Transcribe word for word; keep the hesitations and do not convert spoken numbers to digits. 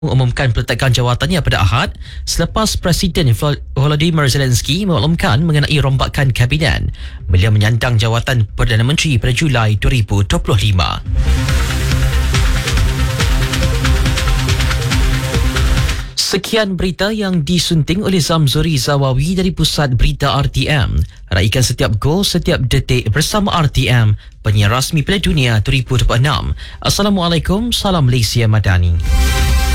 mengumumkan peletakan jawatannya pada Ahad selepas Presiden Volodymyr Zelensky memaklumkan mengenai rombakan kabinet. Beliau menyandang jawatan Perdana Menteri pada Julai dua ribu dua puluh lima. Sekian berita yang disunting oleh Zamzuri Zawawi dari Pusat Berita R T M. Raikan setiap gol, setiap detik bersama R T M, penyiar rasmi Piala Dunia dua ribu dua puluh enam. Assalamualaikum, salam Malaysia Madani.